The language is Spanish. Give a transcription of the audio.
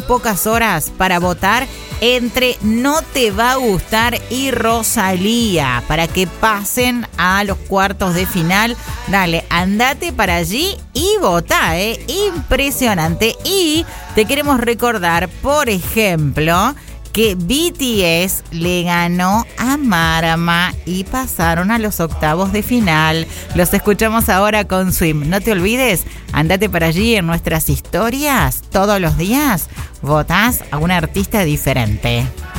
quedan pocas horas para votar entre No Te Va a Gustar y Rosalía para que pasen a los cuartos de final. Dale, andate para allí y votá, impresionante. Y te queremos recordar, por ejemplo, que BTS le ganó a Marama y pasaron a los octavos de final. Los escuchamos ahora con Swim. No te olvides, andate para allí en nuestras historias. Todos los días votás a un artista diferente.